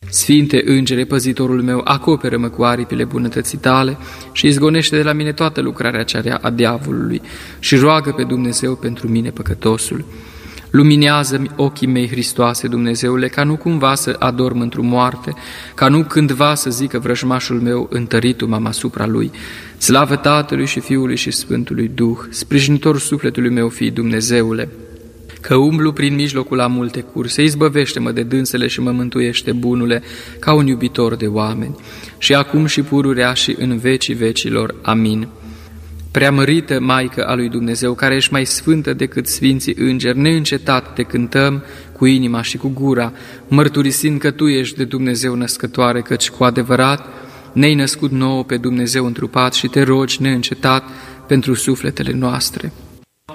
Sfinte Îngere, păzitorul meu, acoperă-mă cu aripile bunătății tale și izgonește de la mine toată lucrarea cea rea a diavolului și roagă pe Dumnezeu pentru mine păcătosul. Luminează-mi ochii mei, Hristoase, Dumnezeule, ca nu cumva să adorm într-o moarte, ca nu cândva să zică vrăjmașul meu, întăritu m-am asupra lui. Slavă Tatălui și Fiului și Sfântului Duh, sprijinitor sufletului meu, fii Dumnezeule. Că umblu prin mijlocul la multe curse, izbăvește-mă de dânsele și mă mântuiește, bunule, ca un iubitor de oameni. Și acum și pururea și în vecii vecilor. Amin. Preamărită Maică a lui Dumnezeu, care ești mai sfântă decât sfinții îngeri, neîncetat te cântăm cu inima și cu gura, mărturisind că Tu ești de Dumnezeu născătoare, căci cu adevărat ne-ai născut nouă pe Dumnezeu întrupat și te rogi neîncetat pentru sufletele noastre.